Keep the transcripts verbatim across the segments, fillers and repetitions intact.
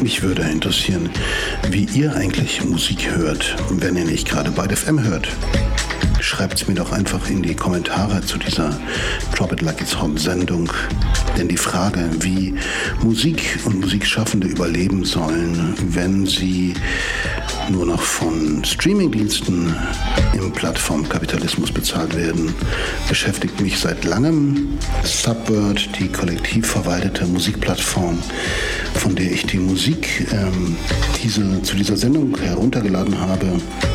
Mich würde interessieren, wie ihr eigentlich Musik hört, wenn ihr nicht gerade Byte F M hört. Schreibt es mir doch einfach in die Kommentare zu dieser Drop It Like It's Hot Sendung. Denn die Frage, wie Musik und Musikschaffende überleben sollen, wenn sie nur noch von Streamingdiensten im Plattformkapitalismus bezahlt werden, beschäftigt mich seit langem. Subvert, die kollektiv verwaltete Musikplattform, von der ich die Musik ähm, diese, zu dieser Sendung heruntergeladen habe,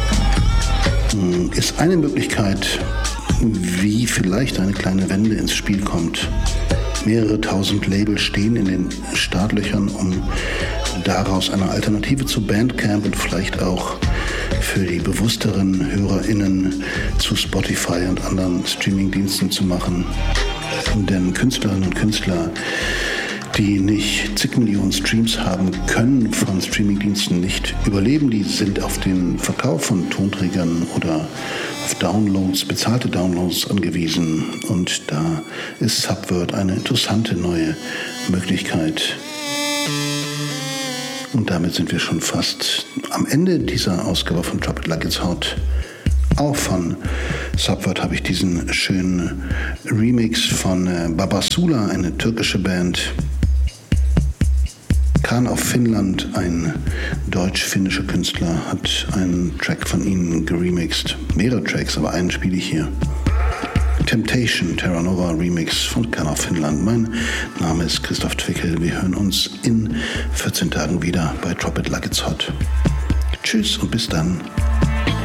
ist eine Möglichkeit, wie vielleicht eine kleine Wende ins Spiel kommt. Mehrere tausend Labels stehen in den Startlöchern, um daraus eine Alternative zu Bandcamp und vielleicht auch für die bewussteren HörerInnen zu Spotify und anderen Streamingdiensten zu machen. Denn Künstlerinnen und Künstler, die nicht zig Millionen Streams haben, können von Streamingdiensten nicht überleben. Die sind auf den Verkauf von Tonträgern oder auf Downloads, bezahlte Downloads angewiesen. Und da ist Subvert eine interessante neue Möglichkeit. Und damit sind wir schon fast am Ende dieser Ausgabe von Drop It Like It's Hot. Auch von Subvert habe ich diesen schönen Remix von Babasula, eine türkische Band. Kahn auf Finnland, ein deutsch-finnischer Künstler, hat einen Track von ihnen geremixed. Mehrere Tracks, aber einen spiele ich hier. Temptation, Terra Nova Remix von Kahn auf Finnland. Mein Name ist Christoph Twickel. Wir hören uns in vierzehn Tagen wieder bei Drop It Like It's Hot. Tschüss und bis dann.